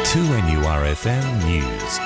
2NURFM News.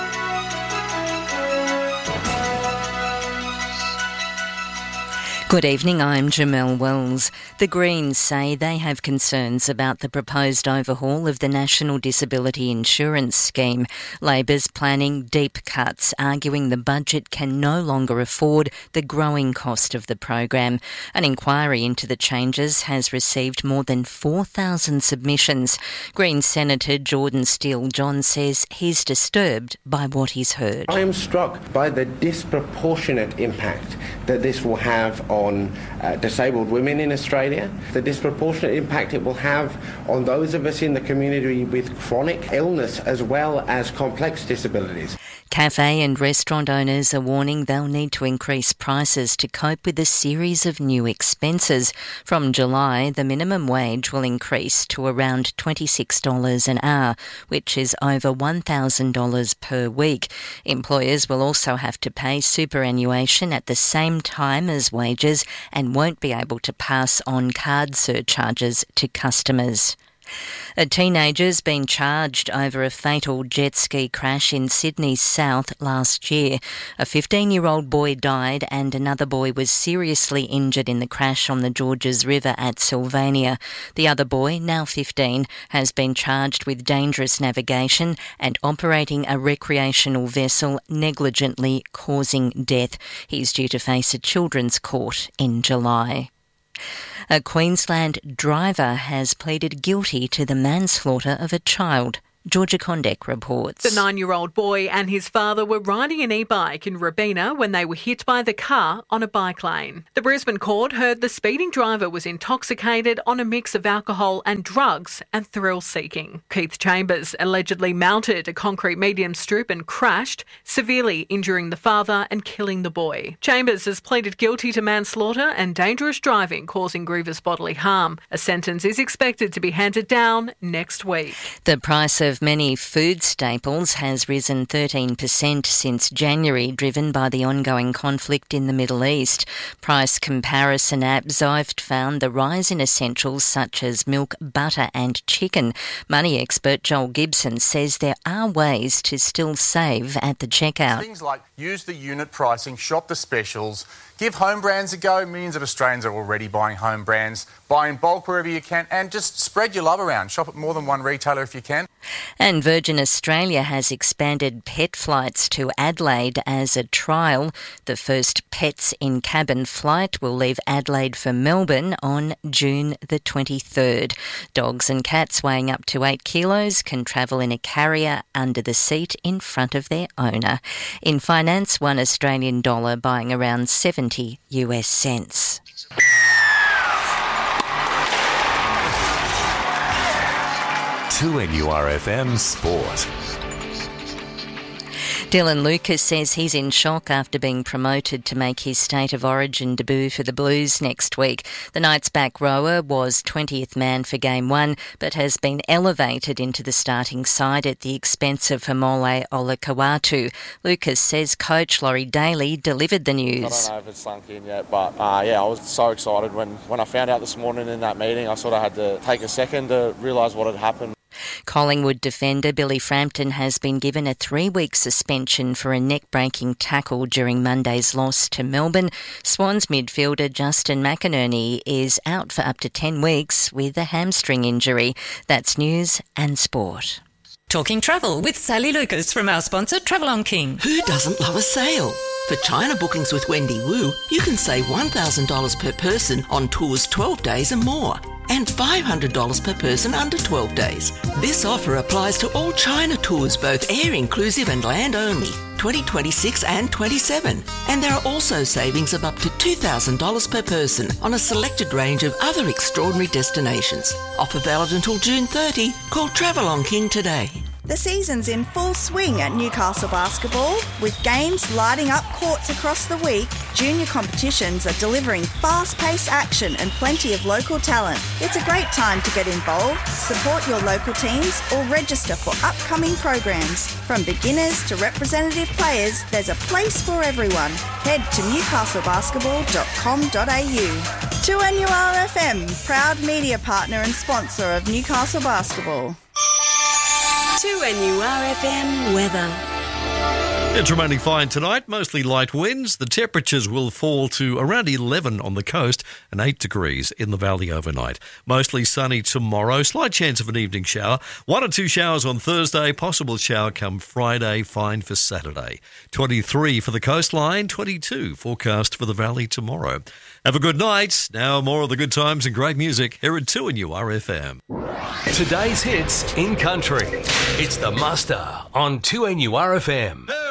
Good evening, I'm Jamelle Wells. The Greens say they have concerns about the proposed overhaul of the National Disability Insurance Scheme. Labor's planning deep cuts, arguing the budget can no longer afford the growing cost of the program. An inquiry into the changes has received more than 4,000 submissions. Greens Senator Jordan Steele-John says he's disturbed by what he's heard. I am struck by the disproportionate impact that this will have on disabled women in Australia, the disproportionate impact it will have on those of us in the community with chronic illness as well as complex disabilities. Cafe and restaurant owners are warning they'll need to increase prices to cope with a series of new expenses. From July, the minimum wage will increase to around $26 an hour, which is over $1,000 per week. Employers will also have to pay superannuation at the same time as wages and won't be able to pass on card surcharges to customers. A teenager's been charged over a fatal jet ski crash in Sydney's south last year. A 15-year-old boy died and another boy was seriously injured in the crash on the Georges River at Sylvania. The other boy, now 15, has been charged with dangerous navigation and operating a recreational vessel negligently causing death. He's due to face a children's court in July. A Queensland driver has pleaded guilty to the manslaughter of a child. Georgia Condek reports. The 9-year-old boy and his father were riding an e-bike in Robina when they were hit by the car on a bike lane. The Brisbane court heard the speeding driver was intoxicated on a mix of alcohol and drugs and thrill-seeking. Keith Chambers allegedly mounted a concrete medium strip and crashed, severely injuring the father and killing the boy. Chambers has pleaded guilty to manslaughter and dangerous driving causing grievous bodily harm. A sentence is expected to be handed down next week. The price of many food staples has risen 13% since January, driven by the ongoing conflict in the Middle East. Price comparison app Zived found the rise in essentials such as milk, butter and chicken. Money expert Joel Gibson says there are ways to still save at the checkout. Things like use the unit pricing, shop the specials, give home brands a go. Millions of Australians are already buying home brands. Buy in bulk wherever you can and just spread your love around. Shop at more than one retailer if you can. And Virgin Australia has expanded pet flights to Adelaide as a trial. The first pets in cabin flight will leave Adelaide for Melbourne on June the 23rd. Dogs and cats weighing up to 8 kilos can travel in a carrier under the seat in front of their owner. In finance, $1 Australian dollar buying around 70 US cents. To NURFM Sport. Dylan Lucas says he's in shock after being promoted to make his State of Origin debut for the Blues next week. The Knights back rower was 20th man for Game 1, but has been elevated into the starting side at the expense of Haumole Olakau'atu. Lucas says coach Laurie Daly delivered the news. I don't know if it's sunk in yet, but I was so excited when I found out this morning in that meeting. I sort of had to take a second to realise what had happened. Collingwood defender Billy Frampton has been given a 3-week suspension for a neck-breaking tackle during Monday's loss to Melbourne. Swans midfielder Justin McInerney is out for up to 10 weeks with a hamstring injury. That's news and sport. Talking travel with Sally Lucas from our sponsor Travel on King. Who doesn't love a sale? For China bookings with Wendy Wu, you can save $1,000 per person on tours 12 days and more, and $500 per person under 12 days. This offer applies to all China tours, both air inclusive and land only, 2026 and 27. And there are also savings of up to $2,000 per person on a selected range of other extraordinary destinations. Offer valid until June 30. Call Travel on King today. The season's in full swing at Newcastle Basketball. With games lighting up courts across the week, junior competitions are delivering fast-paced action and plenty of local talent. It's a great time to get involved, support your local teams or register for upcoming programs. From beginners to representative players, there's a place for everyone. Head to newcastlebasketball.com.au. 2NURFM, proud media partner and sponsor of Newcastle Basketball. 2NURFM weather. It's remaining fine tonight, mostly light winds. The temperatures will fall to around 11 on the coast and 8 degrees in the valley overnight. Mostly sunny tomorrow, slight chance of an evening shower. 1 or 2 showers on Thursday, possible shower come Friday, fine for Saturday. 23 for the coastline, 22 forecast for the valley tomorrow. Have a good night. Now more of the good times and great music here at 2NURFM. Today's hits in country. It's the Muster on 2NURFM.